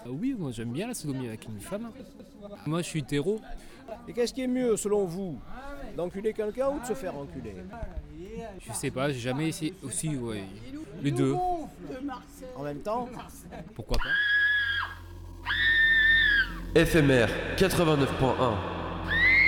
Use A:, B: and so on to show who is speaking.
A: Oui, moi j'aime bien la sodomie avec une femme. Moi je suis hétéro.
B: Et qu'est-ce qui est mieux selon vous, d'enculer quelqu'un ou de se faire enculer?
A: Je sais pas, j'ai jamais essayé. Aussi, ouais. Les deux.
B: En même temps?
A: Pourquoi pas?
C: FMR 89.1